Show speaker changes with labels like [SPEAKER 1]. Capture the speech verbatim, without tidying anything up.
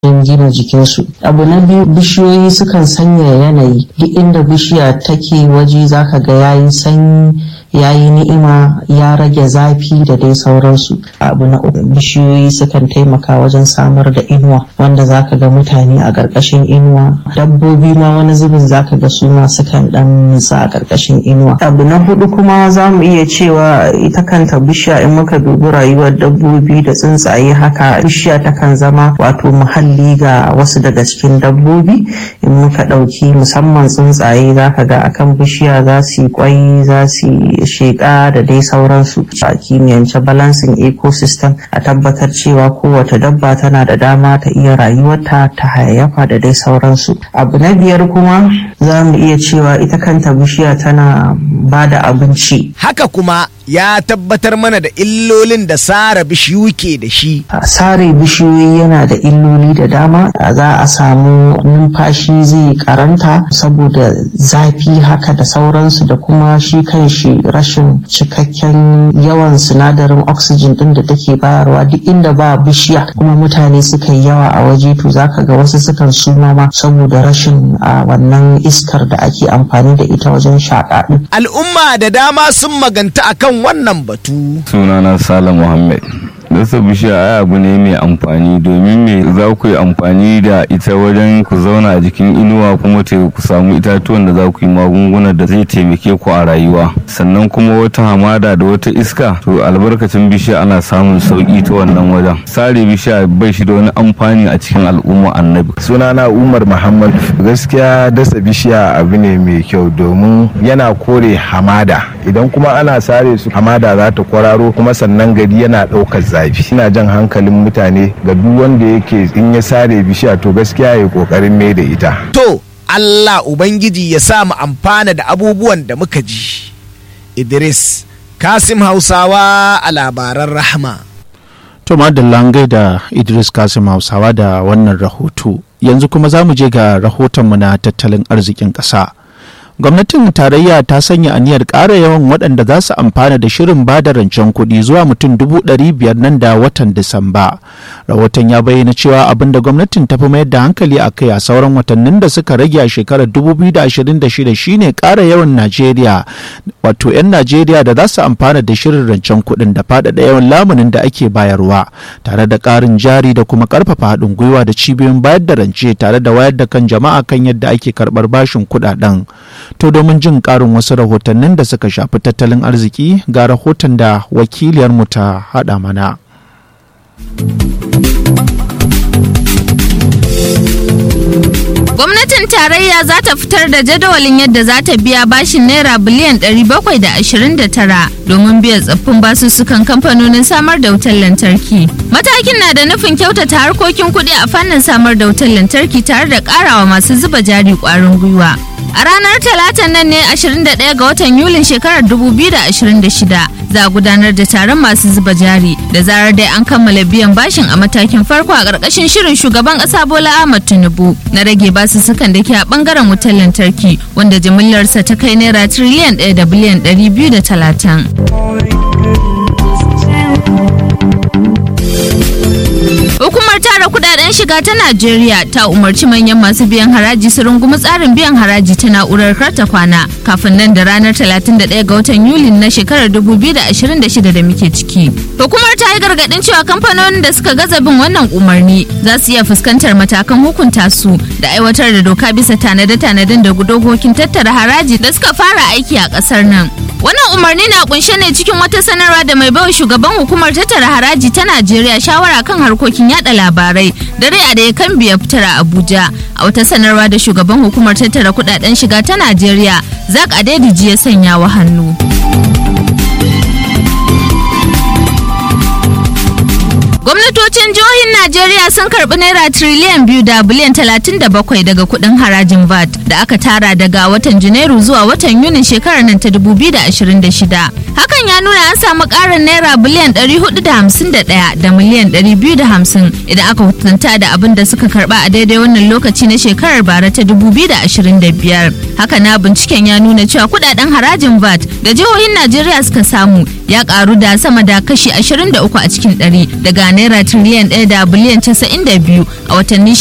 [SPEAKER 1] don gina jikinsu. Abu na biyu, bishiyoyi sukan sanya yanayi. Duk inda bishiya take waje zaka ga yayi sanyi, yayi ni'ima, ya rage zafi da dai sauransu. Abu na uku, bishiyoyi sukan taimaka wajen samar da inuwa, wanda zaka ga mutane a ƙarƙashin inuwa. Dabbobi ma wani zubin zaka ga su ma sukan dan nutsa a ƙarƙashin inuwa. Abu na hudu kuma za mu iya cewa ita kanta bishiya, in muka dubi rayuwar dabbobi da tsuntsaye haka, bishiya takan zama wato muhalli ga wasu daga cikin dabbobi. In muka ɗauki musamman tsuntsaye zaka ga akan bishiya za su yi kwai, za su yi sheƙa da dai sauransu. A kimiyyance balancing ecosystem, a tabbatar cewa kowace dabba tana da dama ta iya rayuwarta, ta hayayyafa da dai sauransu. Abu na biyar kuma za mu iya cewa ita kanta bishiya tana ba da abinci.
[SPEAKER 2] Haka kuma ya tabbatar mana da illolin da sare bishiyu ke da shi.
[SPEAKER 1] Sare bishiyoyi yana da illoli da dama. Za a samu numfashi zai karanta saboda zafi haka da sauransu, da kuma shi kan shi rashin cikakken yawan sinadarin oxygen din da take bayarwa. Duk inda ba bishiya kuma mutane suka yi yawa a waje, to zaka ga wasu sukan suma ma saboda rashin a wannan iskar da ake amfani da ita wajen shaƙa din.
[SPEAKER 2] Al'umma da dama sun maganta akan wannan batu.
[SPEAKER 3] Sunana Salam Muhammad. Dasa bishiya ai abu ne mai amfani, domin me za ku yi amfani da ita wajen ku zauna a jikin inuwa, kuma ku samu itatuwan da za ku yi magunguna da zai taimake ku a rayuwa. Sannan kuma wata hamada da wata iska, to albarkacin bishiya ana samun sauki ta wannan wajen. Sare bishiya bai shi da wani amfani a cikin al'umma annabi.
[SPEAKER 4] Sunana Umar Muhammad. Gaskiya dasa bishiya abu ne mai kyau, domin yana kore hamada. Idan kuma ana sare su, hamada za ta kwararo, kuma sannan gari yana ɗaukar zafi. Ina jan hankalin mutane ga duk wanda yake in ya sare bishiya, to gaskiya ya kokarin mai da ita.
[SPEAKER 2] To Allah Ubangiji ya sa mu amfana da abubuwan da muka ji. Idris Kasim Hausawa a labaran Rahma.
[SPEAKER 5] To madallan da Idris Kasim Hausawa da wannan rahoto. Yanzu kuma za mu je ga rahotonmu na tattalin arzikin ƙasa. Gwamnatin tarayya ta sanya aniyar ƙara yawan waɗanda za su amfana da shirin bada rancen kuɗi zuwa mutum dubu ɗari biyar nan da watan Disamba. Rahoton ya bayyana cewa abin da gwamnatin ta fi mayar da hankali a kai a sauran watannin da suka rage a shekarar dubu biyu da ashirin da shida shine ƙara yawan Najeriya, wato 'yan Najeriya da za su amfana da shirin rancen kuɗin da faɗaɗa yawan lamunin da ake bayarwa, tare da ƙarin jari da kuma ƙarfafa haɗin gwiwa da cibiyoyin bayar da rance, tare da wayar da kan jama'a kan yadda ake karɓar bashin kuɗaɗen. To domin jin ƙarin wasu rahotannin da suka shafi tattalin arziki, ga rahoton da wakiliyarmu ta haɗa mana.
[SPEAKER 6] Gwamnatin tarayya za ta fitar da jadawalin yadda za ta biya bashin naira biliyan ɗari bakwai da ashirin da tara domin biyan tsaffin basussukan kamfanonin samar da wutar lantarki. Matakin na da nufin kyautata harkokin kuɗi a fannin samar da wutar lantarki, tare da ƙarawa masu zuba jari ƙwarin gwiwa. A ranar Talatan nan ne ashirin da ɗaya ga watan Yulin shekarar dubu biyu da ashirin da shida za a gudanar da taron masu zuba jari, da zarar dai an kammala biyan bashin a matakin farko a ƙarƙashin shirin shugaban ƙasa Bola Ahmed Tinubu na rage basussukan da ke a ɓangaren wutar lantarki, wanda jimillarsa ta kai naira tiriliyan ɗaya da biliyan ɗari biyu da talatin. Hukumar tara kudaden shiga ta Najeriya ta umarci manyan masu biyan haraji su rungumi tsarin biyan haraji ta na'urar karta kwana kafin nan da ranar talatin da ɗaya ga watan Yuli na shekarar dubu biyu da ashirin da shida da muke ciki. Hukumar ta yi gargaɗin cewa kamfanonin da suka gaza bin wannan umarni za su iya fuskantar matakan hukunta su da aiwatar da doka bisa tanade-tanaden da dokokin tattara haraji da suka fara aiki a ƙasar nan. Wannan umarni na kunshe ne cikin wata sanarwa da mai bawa shugaban hukumar tattara haraji ta Najeriya shawara kan harkokin yada labarai da rai da ya kan biya fitar a Abuja. A wata sanarwa da shugaban hukumar tattara kudaden shiga ta Najeriya Zak Adediji ya sanya wa hannu. Gwamnatocin jihohin Najeriya sun karbi naira tiriliyan biyu da biliyan talatin da bakwai daga kudin harajin V A T da aka tara daga watan Janairu zuwa watan Yunin shekarar nan ta dubu biyu da ashirin da shida. Hakan ya nuna an samu karin naira biliyan ɗari hudu da hamsin da ɗaya da miliyan ɗari biyu da hamsin idan aka hukunta da abin da suka karba a daidai wannan lokaci na shekarar bara ta dubu biyu da ashirin da biyar. Haka na binciken ya nuna cewa kudaden harajin V A T da jihohin Najeriya suka samu ya karu da sama da kashi ashirin da uku a cikin ɗari daga naira tiriliyan ɗaya da biliyan casa'in da biyu a watanni